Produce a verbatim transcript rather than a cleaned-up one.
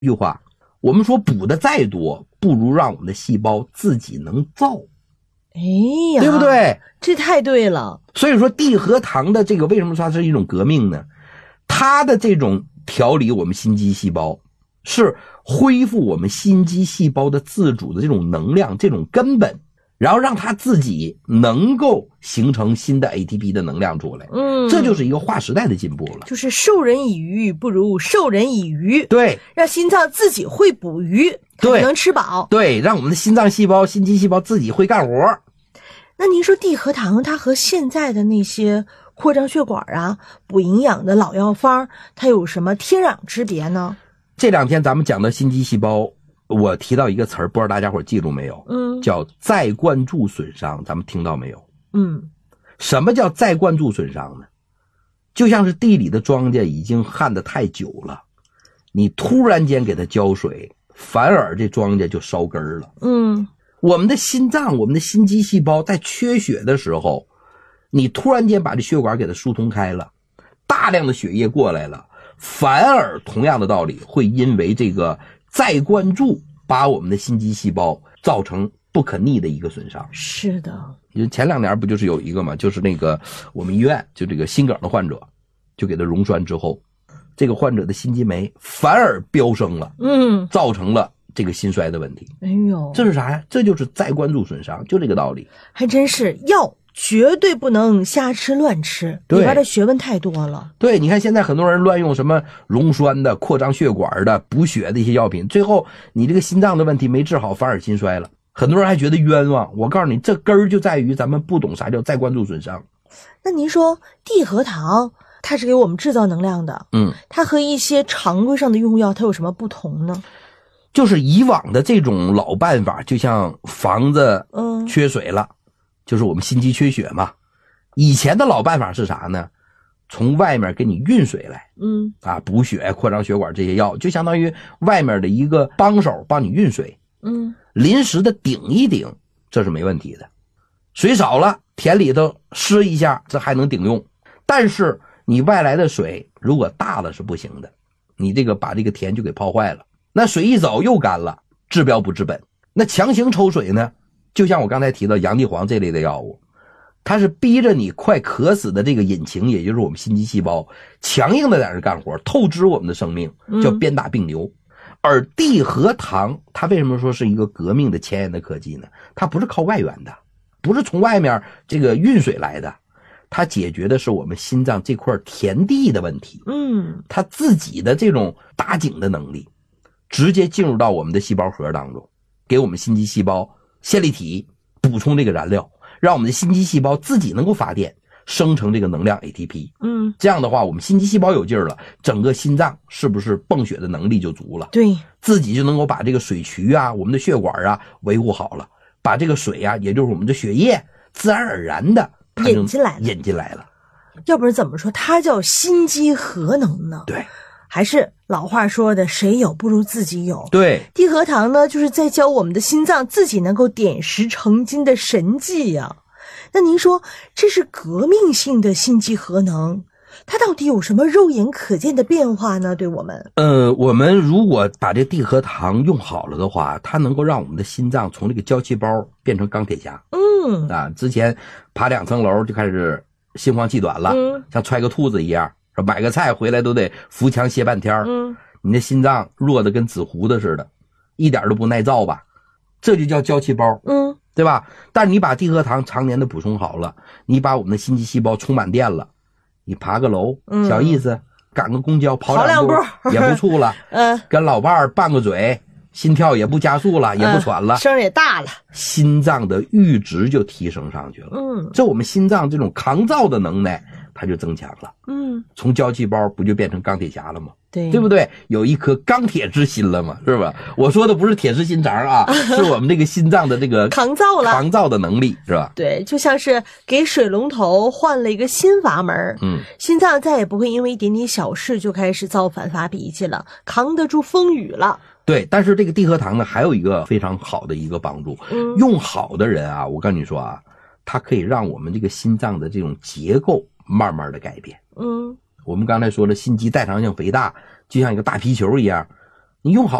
一句话，我们说补的再多，不如让我们的细胞自己能造。 哎呀， 对不对？ 这太对了。 所以说地核糖的这个为什么说它是一种革命呢？它的这种调理我们心肌细胞，是恢复我们心肌细胞的自主的这种能量，这种根本，然后让它自己能够形成新的 A T P 的能量出来。 嗯， 这就是一个划时代的进步了。 就是授人以鱼不如授人以渔。 对， 让心脏自己会捕鱼，它就能吃饱。 对，让我们的心脏细胞、心肌细胞自己会干活。 那您说地核糖它和现在的那些扩张血管啊、补营养的老药方，它有什么天壤之别呢？ 这两天咱们讲的心肌细胞，我提到一个词儿，不知道大家伙记住没有？ 嗯， 叫再灌注损伤，咱们听到没有？ 嗯， 什么叫再灌注损伤呢？就像是地里的庄稼已经旱得太久了，你突然间给它浇水，反而这庄稼就烧根儿了。 嗯， 我们的心脏，我们的心肌细胞在缺血的时候，你突然间把这血管给它疏通开了，大量的血液过来了，反而同样的道理会因为这个再灌注把我们的心肌细胞造成不可逆的一个损伤。 是的， 就前两年不就是有一个嘛，就是那个我们医院就这个心梗的患者，就给他溶栓之后，这个患者的心肌酶反而飙升了， 嗯， 造成了这个心衰的问题。 哎呦， 这是啥呀？这就是再灌注损伤，就这个道理。 还真是药绝对不能瞎吃乱吃，里边的学问太多了。 对，你看现在很多人乱用什么溶栓的、扩张血管的、补血的一些药品，最后你这个心脏的问题没治好，反而心衰了。很多人还觉得冤枉。我告诉你，这根儿就在于咱们不懂啥叫再灌注损伤。 那您说地核糖它是给我们制造能量的， 嗯， 它和一些常规上的用药它有什么不同呢？ 就是以往的这种老办法，就像房子嗯缺水了，嗯、就是我们心肌缺血嘛。以前的老办法是啥呢？从外面给你运水来， 嗯啊，补血、扩张血管这些药，就相当于外面的一个帮手帮你运水， 嗯， 临时的顶一顶，这是没问题的。水少了，田里头施一下，这还能顶用。但是你外来的水如果大了是不行的，你这个把这个田就给泡坏了。那水一走又干了，治标不治本。那强行抽水呢，就像我刚才提到洋地黄这类的药物，它是逼着你快渴死的这个引擎，也就是我们心肌细胞，强硬的在这干活，透支我们的生命，叫鞭打病牛。嗯、而地核糖它为什么说是一个革命的前沿的科技呢？它不是靠外源的，不是从外面这个运水来的，它解决的是我们心脏这块田地的问题。 嗯， 它自己的这种打井的能力直接进入到我们的细胞核当中，给我们心肌细胞线粒体补充这个燃料，让我们的心肌细胞自己能够发电，生成这个能量 A T P。 嗯， 这样的话，我们心肌细胞有劲儿了，整个心脏是不是泵血的能力就足了？ 对， 自己就能够把这个水渠啊、我们的血管啊维护好了，把这个水啊，也就是我们的血液，自然而然的引进来了， 引进来了。 要不然怎么说它叫心肌核能呢？ 对。 还是老话说的，谁有不如自己有。 对， 地核糖呢，就是在教我们的心脏自己能够点石成金的神技呀、啊。那您说，这是革命性的心肌核能，它到底有什么肉眼可见的变化呢？对我们， 呃，我们如果把这地核糖用好了的话，它能够让我们的心脏从这个胶气包变成钢铁侠。 嗯， 啊，之前爬两层楼就开始心慌气短了， 嗯， 像揣个兔子一样。买个菜回来都得扶墙歇半天， 嗯， 你的心脏弱得跟纸糊的似的，一点都不耐造吧？这就叫胶气包， 嗯， 对吧？但是你把地核糖常年的补充好了，你把我们的心肌细胞充满电了，你爬个楼， 嗯、 小意思，赶个公交跑两步也不怵了， 嗯， 跟老伴儿拌个嘴，心跳也不加速了，也不喘了， 嗯、声也大了， 心脏的阈值就提升上去了。 嗯， 这我们心脏这种抗造的能耐它就增强了。 嗯， 从胶气包不就变成钢铁侠了吗？ 对， 对不对？有一颗钢铁之心了嘛，是吧？我说的不是铁石心肠啊，是我们这个心脏的这个抗造了， 抗造的能力，是吧？ 对，就像是给水龙头换了一个新阀门， 嗯， 心脏再也不会因为一点点小事就开始造反发脾气了，扛得住风雨了。 对，但是这个地核糖呢，还有一个非常好的一个帮助， 嗯， 用好的人啊，我跟你说啊，它可以让我们这个心脏的这种结构慢慢的改变。 嗯， 我们刚才说了，心肌代偿性肥大就像一个大皮球一样， 你用好